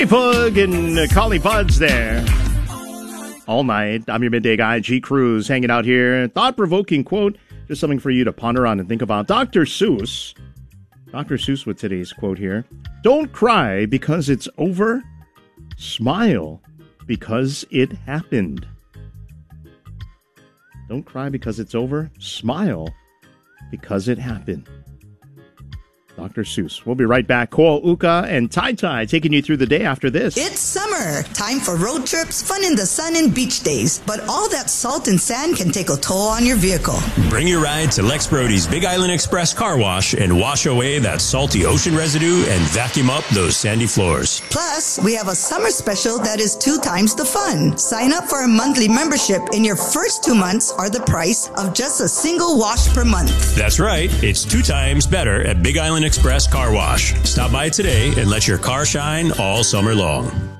Pug and Collie Buds there. All night. I'm your midday guy, G. Cruz, hanging out here. Thought-provoking quote. Just something for you to ponder on and think about. Dr. Seuss with today's quote here. Don't cry because it's over. Smile because it happened. Don't cry because it's over. Smile because it happened. Dr. Seuss. We'll be right back. Ko Uka and Tai Tai taking you through the day after this. It's summer. Time for road trips, fun in the sun, and beach days. But all that salt and sand can take a toll on your vehicle. Bring your ride to Lex Brody's Big Island Express Car Wash and wash away that salty ocean residue and vacuum up those sandy floors. Plus, we have a summer special that is 2 times the fun. Sign up for a monthly membership and your first 2 months are the price of just a single wash per month. That's right. It's 2 times better at Big Island Express Car Wash. Stop by today and let your car shine all summer long.